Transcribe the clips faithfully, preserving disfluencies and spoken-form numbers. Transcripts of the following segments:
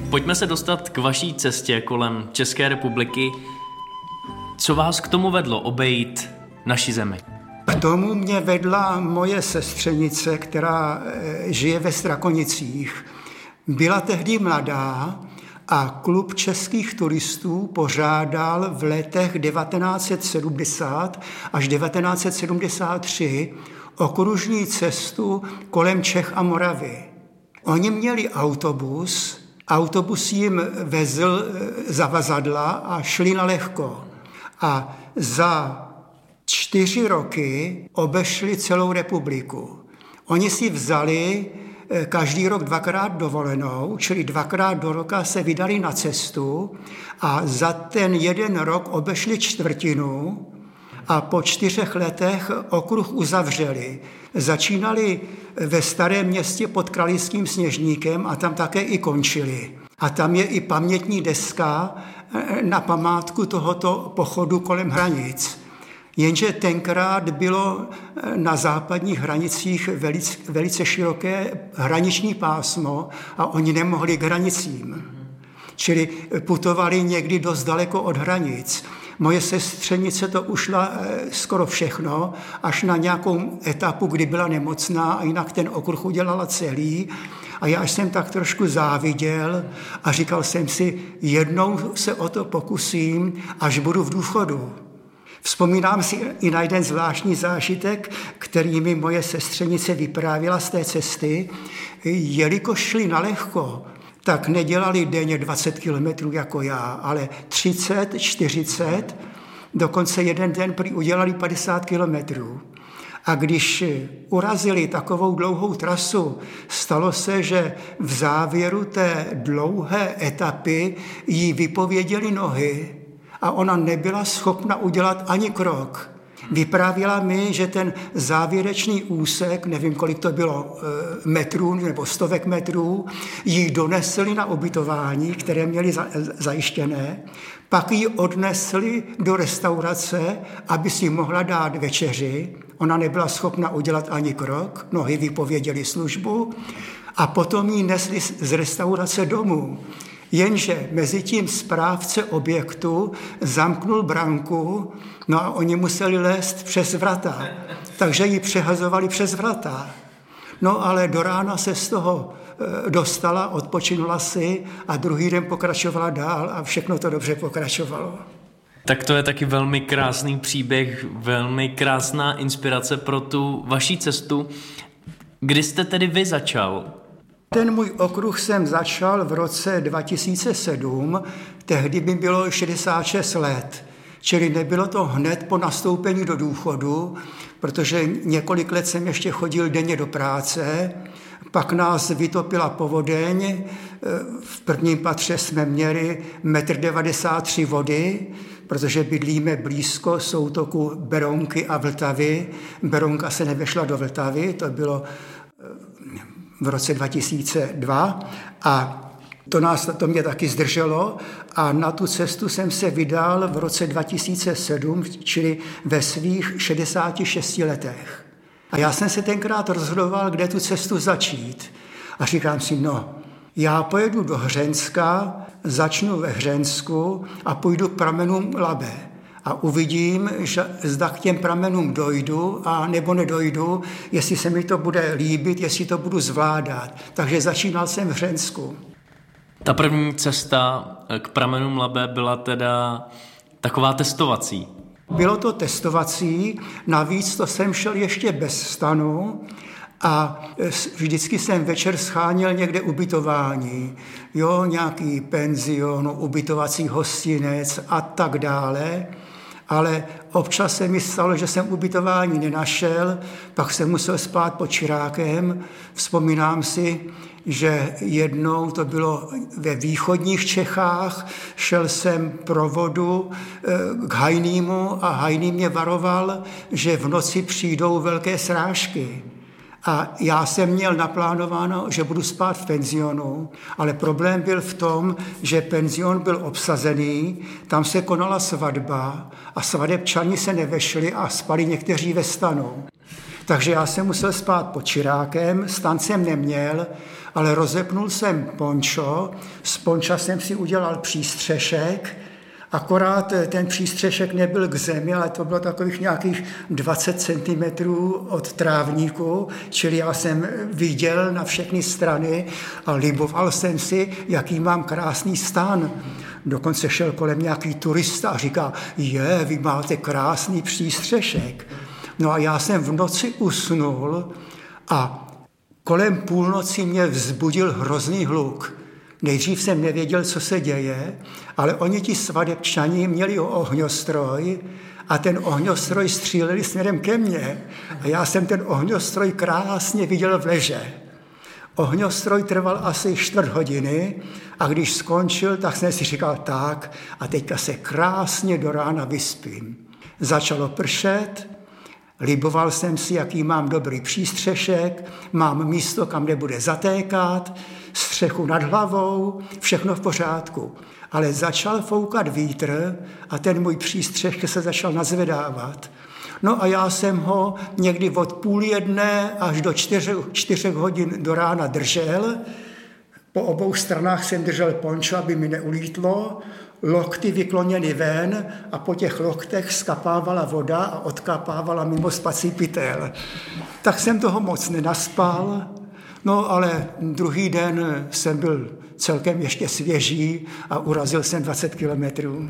Pojďme se dostat k vaší cestě kolem České republiky. Co vás k tomu vedlo obejít naši zemi? K tomu mě vedla moje sestřenice, která žije ve Strakonicích. Byla tehdy mladá a klub českých turistů pořádal v letech devatenáct set sedmdesát až devatenáct set sedmdesát tři okružní cestu kolem Čech a Moravy. Oni měli autobus, autobus jim vezl zavazadla a šli na lehko. A za čtyři roky obešli celou republiku. Oni si vzali každý rok dvakrát dovolenou, čili dvakrát do roka se vydali na cestu a za ten jeden rok obešli čtvrtinu a po čtyřech letech okruh uzavřeli. Začínali ve Starém Městě pod Kralickým Sněžníkem a tam také i končili. A tam je i pamětní deska na památku tohoto pochodu kolem hranic. Jenže tenkrát bylo na západních hranicích velice, velice široké hraniční pásmo a oni nemohli k hranicím. Čili putovali někdy dost daleko od hranic. Moje sestřenice to ušla skoro všechno, až na nějakou etapu, kdy byla nemocná a jinak ten okruh udělala celý. A já jsem tak trošku záviděl a říkal jsem si, jednou se o to pokusím, až budu v důchodu. Vzpomínám si i na jeden zvláštní zážitek, který mi moje sestřenice vyprávěla z té cesty. Jelikož šli na lehko, tak nedělali denně dvacet kilometrů jako já, ale třicet, čtyřicet, dokonce jeden den prý udělali padesát kilometrů. A když urazili takovou dlouhou trasu, stalo se, že v závěru té dlouhé etapy jí vypověděly nohy a ona nebyla schopna udělat ani krok. Vyprávěla mi, že ten závěrečný úsek, nevím, kolik to bylo metrů nebo stovek metrů, jí donesli na ubytování, které měli zajištěné, pak ji odnesli do restaurace, aby si mohla dát večeři. Ona nebyla schopna udělat ani krok, nohy vypověděly službu a potom ji nesli z restaurace domů. Jenže mezi tím správce objektu zamknul branku, no a oni museli lézt přes vrata, takže ji přehazovali přes vrata. No ale do rána se z toho dostala, odpočinula si a druhý den pokračovala dál a všechno to dobře pokračovalo. Tak to je taky velmi krásný příběh, velmi krásná inspirace pro tu vaši cestu. Kdy jste tedy vy začal? Ten můj okruh jsem začal v roce dva tisíce sedm, tehdy by bylo šedesát šest let, čili nebylo to hned po nastoupení do důchodu, protože několik let jsem ještě chodil denně do práce, pak nás vytopila povodeň, v prvním patře jsme měli metr devadesát tři vody, protože bydlíme blízko soutoku Berounky a Vltavy. Berounka se nevešla do Vltavy, to bylo v roce dva tisíce dva a to, nás, to mě taky zdrželo a na tu cestu jsem se vydal v roce dva tisíce sedm, čili ve svých šedesáti šesti letech. A já jsem se tenkrát rozhodoval, kde tu cestu začít. A říkám si, no, já pojedu do Hřenska, začnu ve Hřensku a půjdu k pramenům Labe. A uvidím, že zda k těm pramenům dojdu a nebo nedojdu, jestli se mi to bude líbit, jestli to budu zvládat. Takže začínal jsem v Hřensku. Ta první cesta k pramenům Labe byla teda taková testovací. Bylo to testovací, navíc to jsem šel ještě bez stanu a vždycky jsem večer scháněl někde ubytování. Jo, nějaký penzion, ubytovací hostinec a tak dále. Ale občas se mi stalo, že jsem ubytování nenašel, pak jsem musel spát pod čirákem. Vzpomínám si, že jednou to bylo ve východních Čechách, šel jsem pro vodu k Hajnýmu a Hajný mě varoval, že v noci přijdou velké srážky. A já jsem měl naplánováno, že budu spát v penzionu, ale problém byl v tom, že penzion byl obsazený, tam se konala svatba a svadebčani se nevešli a spali někteří ve stanu. Takže já jsem musel spát pod čirákem, stan jsem neměl, ale rozepnul jsem pončo, z ponča jsem si udělal přístřešek, akorát ten přístřešek nebyl k zemi, ale to bylo takových nějakých dvacet centimetrů od trávníku, čili já jsem viděl na všechny strany a liboval jsem si, jaký mám krásný stan. Dokonce šel kolem nějaký turista a říká, je, vy máte krásný přístřešek. No a já jsem v noci usnul a kolem půlnoci mě vzbudil hrozný hluk. Nejdřív jsem nevěděl, co se děje, ale oni ti svadebčani měli ohňostroj a ten ohňostroj stříleli směrem ke mně. A já jsem ten ohňostroj krásně viděl v leže. Ohňostroj trval asi čtvrt hodiny a když skončil, tak jsem si říkal tak a teďka se krásně do rána vyspím. Začalo pršet, liboval jsem si, jaký mám dobrý přístřešek, mám místo, kam nebude zatékat, střechu nad hlavou, všechno v pořádku. Ale začal foukat vítr a ten můj přístřešek se začal nazvedávat. No a já jsem ho někdy od půl jedné až do čtyř, čtyřech hodin do rána držel. Po obou stranách jsem držel pončo, aby mi neulítlo, lokty vykloněny ven a po těch loktech skapávala voda a odkapávala mimo spací pytel. Tak jsem toho moc nenaspal, no ale druhý den jsem byl celkem ještě svěží a urazil jsem dvacet kilometrů.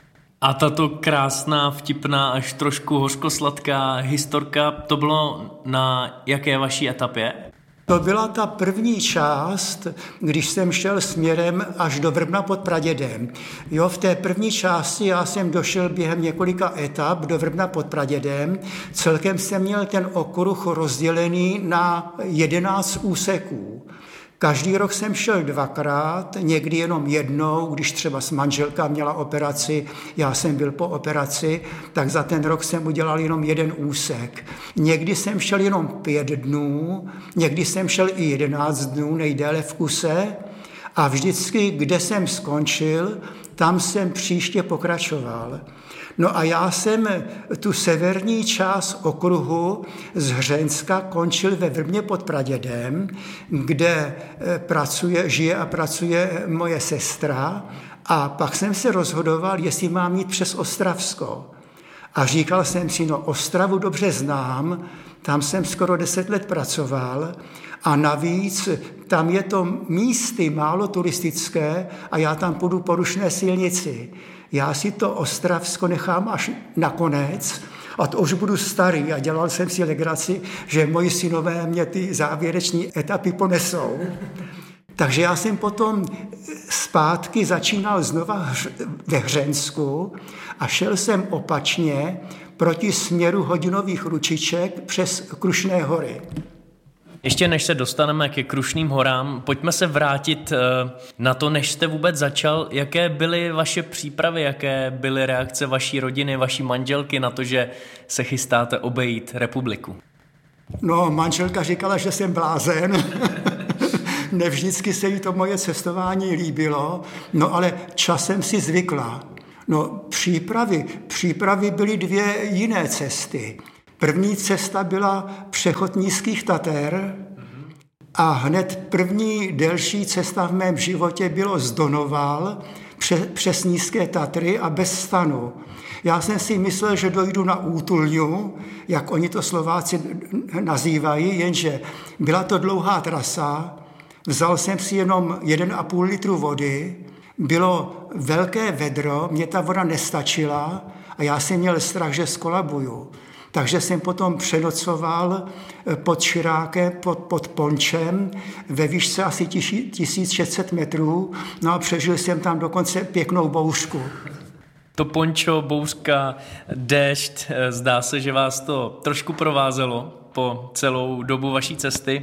A tato krásná, vtipná, až trošku hořkosladká historka, to bylo na jaké vaší etapě? To byla ta první část, když jsem šel směrem až do Vrbna pod Pradědem. Jo, v té první části já jsem došel během několika etap do Vrbna pod Pradědem. Celkem jsem měl ten okruh rozdělený na jedenáct úseků. Každý rok jsem šel dvakrát, někdy jenom jednou, když třeba s manželka měla operaci, já jsem byl po operaci, tak za ten rok jsem udělal jenom jeden úsek. Někdy jsem šel jenom pět dnů, někdy jsem šel i jedenáct dnů, nejdéle v kuse a vždycky, kde jsem skončil, tam jsem příště pokračoval. No a já jsem tu severní část okruhu z Hřenska končil ve Vrbně pod Pradědem, kde pracuje, žije a pracuje moje sestra. A pak jsem se rozhodoval, jestli mám jít přes Ostravsko. A říkal jsem si, no Ostravu dobře znám, tam jsem skoro deset let pracoval a navíc tam je to místy málo turistické a já tam půjdu po rušné silnici. Já si to Ostravsko nechám až nakonec a to už budu starý a dělal jsem si legraci, že moji synové mě ty závěreční etapy ponesou. Takže já jsem potom zpátky začínal znova ve Hřensku a šel jsem opačně proti směru hodinových ručiček přes Krušné hory. Ještě než se dostaneme ke Krušným horám, pojďme se vrátit na to, než jste vůbec začal. Jaké byly vaše přípravy, jaké byly reakce vaší rodiny, vaší manželky na to, že se chystáte obejít republiku? No, manželka říkala, že jsem blázen. Nevždycky se jí to moje cestování líbilo, no ale časem si zvykla. No, přípravy, přípravy byly dvě jiné cesty. První cesta byla přechod Nízkých Tater a hned první delší cesta v mém životě bylo z Donoval přes Nízké Tatry a bez stanu. Já jsem si myslel, že dojdu na útulňu, jak oni to Slováci nazývají, jenže byla to dlouhá trasa, vzal jsem si jenom jeden a půl litru vody, bylo velké vedro, mě ta voda nestačila a já jsem měl strach, že skolabuju. Takže jsem potom přenocoval pod Širákem, pod, pod Pončem, ve výšce asi tisíc šest set metrů, no a přežil jsem tam dokonce pěknou bouřku. To pončo, bouřka, déšť, zdá se, že vás to trošku provázelo po celou dobu vaší cesty.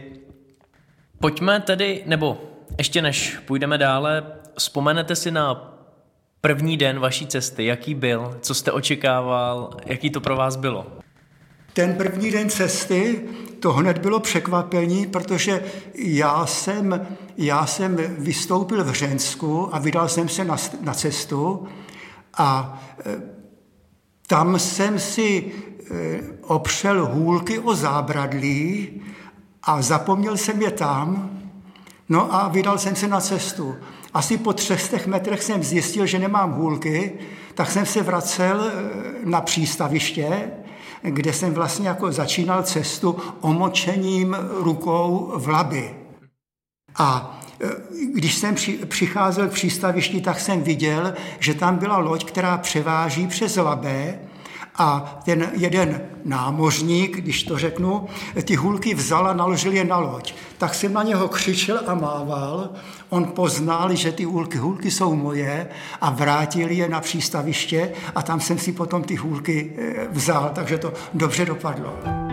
Pojďme tedy, nebo ještě než půjdeme dále, vzpomenete si na první den vaší cesty, jaký byl, co jste očekával, jaký to pro vás bylo? Ten první den cesty, to hned bylo překvapení, protože já jsem, já jsem vystoupil v Hřensku a vydal jsem se na, na cestu a Tam jsem si opřel hůlky o zábradlí a zapomněl jsem je tam, no a vydal jsem se na cestu. Asi po třech metrech jsem zjistil, že nemám hůlky, tak jsem se vracel na přístaviště, kde jsem vlastně jako začínal cestu omočením rukou v Labi. A když jsem přicházel k přístavišti, tak jsem viděl, že tam byla loď, která převáží přes Labé, a ten jeden námořník, když to řeknu, ty hůlky vzal a naložil je na loď. Tak jsem na něho křičel a mával. On poznal, že ty hůlky, hůlky jsou moje a vrátil je na přístaviště a tam jsem si potom ty hůlky vzal, takže to dobře dopadlo.